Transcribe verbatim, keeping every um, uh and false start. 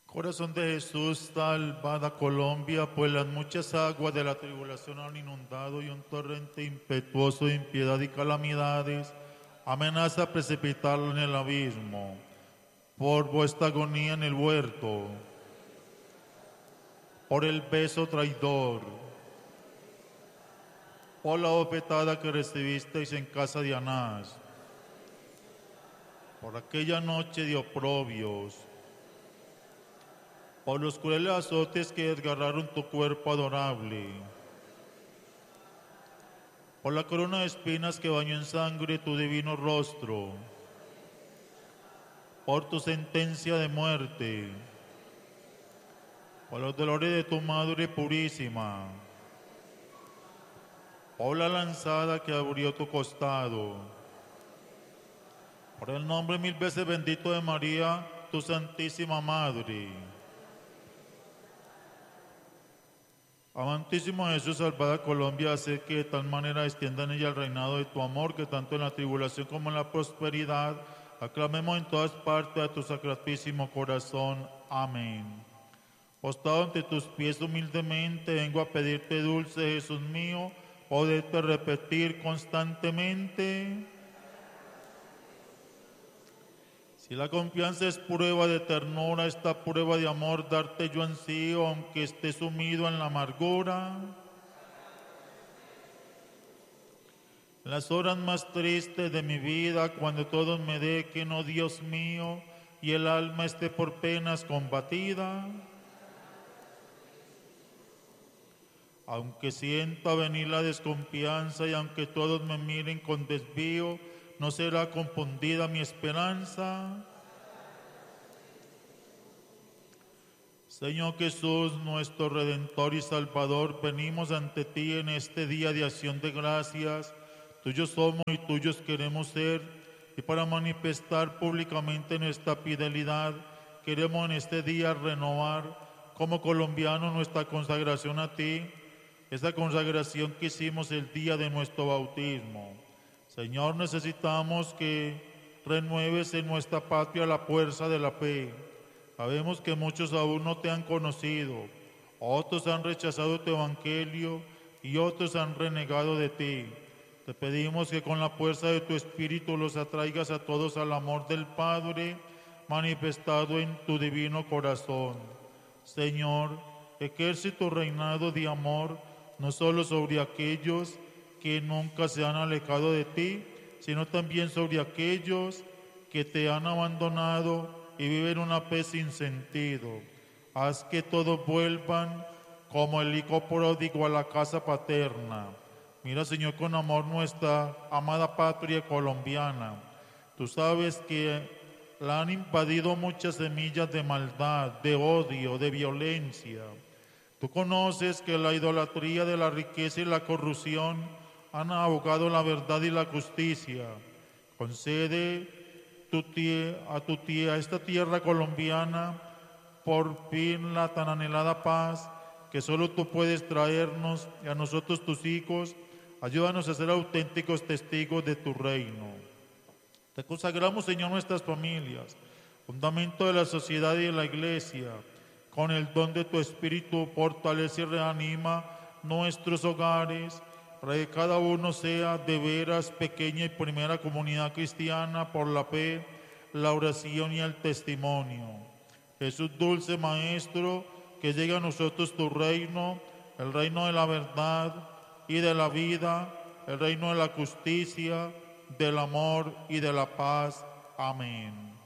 Corazón de Jesús, salvad a Colombia, pues las muchas aguas de la tribulación han inundado y un torrente impetuoso de impiedad y calamidades amenaza precipitarlo en el abismo. Por vuestra agonía en el huerto, por el beso traidor, por la bofetada que recibisteis en casa de Anás, por aquella noche de oprobios, por los crueles azotes que desgarraron tu cuerpo adorable, por la corona de espinas que bañó en sangre tu divino rostro, por tu sentencia de muerte, por los dolores de tu madre purísima, por la lanzada que abrió tu costado, por el nombre mil veces bendito de María, tu santísima madre. Amantísimo Jesús, salvad a Colombia, hace que de tal manera extienda en ella el reinado de tu amor, que tanto en la tribulación como en la prosperidad aclamemos en todas partes a tu sacratísimo corazón. Amén. Postado ante tus pies humildemente, vengo a pedirte, dulce Jesús mío, poderte repetir constantemente. Si la confianza es prueba de ternura, esta prueba de amor darte yo ansío, aunque esté sumido en la amargura. En las horas más tristes de mi vida, cuando todos me dejen, oh Dios mío, y el alma esté por penas combatida, aunque sienta venir la desconfianza y aunque todos me miren con desvío, no será confundida mi esperanza. Señor Jesús, nuestro Redentor y Salvador, venimos ante ti en este día de acción de gracias. Tuyos somos y tuyos queremos ser, y para manifestar públicamente nuestra fidelidad, queremos en este día renovar como colombianos nuestra consagración a ti, esa consagración que hicimos el día de nuestro bautismo. Señor, necesitamos que renueves en nuestra patria la fuerza de la fe. Sabemos que muchos aún no te han conocido, otros han rechazado tu evangelio y otros han renegado de ti. Te pedimos que con la fuerza de tu Espíritu los atraigas a todos al amor del Padre manifestado en tu divino corazón. Señor, ejerce tu reinado de amor no solo sobre aquellos que nunca se han alejado de ti, sino también sobre aquellos que te han abandonado y viven una fe sin sentido. Haz que todos vuelvan como el hijo pródigo a la casa paterna. Mira, Señor, con amor nuestra amada patria colombiana. Tú sabes que la han invadido muchas semillas de maldad, de odio, de violencia. Tú conoces que la idolatría de la riqueza y la corrupción han ahogado la verdad y la justicia. Concede tu tía, a tu tía, a esta tierra colombiana, por fin la tan anhelada paz que solo tú puedes traernos y a nosotros tus hijos. Ayúdanos a ser auténticos testigos de tu reino. Te consagramos, Señor, nuestras familias, fundamento de la sociedad y de la iglesia. Con el don de tu Espíritu fortalece y reanima nuestros hogares, para que cada uno sea de veras pequeña y primera comunidad cristiana por la fe, la oración y el testimonio. Jesús, dulce Maestro, que llegue a nosotros tu reino, el reino de la verdad y de la vida, el reino de la justicia, del amor y de la paz. Amén.